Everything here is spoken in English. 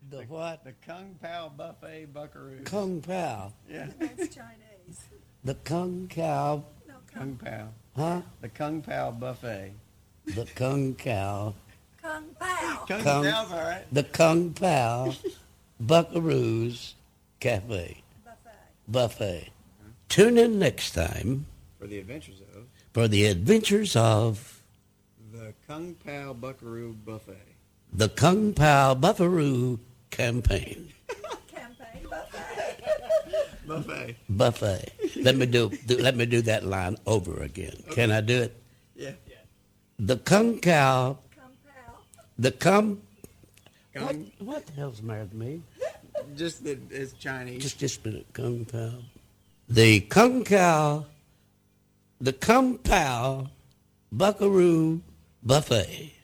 The what? The Kung Pao Buffet Buckaroo. Kung Pao. Yeah. That's Chinese. The Kung Cow. No, Kung Pao. Huh? The Kung Pao Buffet. The Kung Cow. Kung Pao. Kung Kung- Pao's all right. The Kung Pao Buckaroo's Cafe. Buffet. Tune in next time For the adventures of for the adventures of the Kung Pao Buckaroo Buffet. the Kung Pao Buckaroo Campaign. Campaign buffet. Buffet. Buffet. Let me do that line over again. Can I do it? Yeah. The Kung Cow. Kung Pao. The Kung. Kung, What the hell's the matter with me? just that it's Chinese. Just a minute. Kung Pao. The Kung Cow. The Kung Pao Buckaroo Buffet.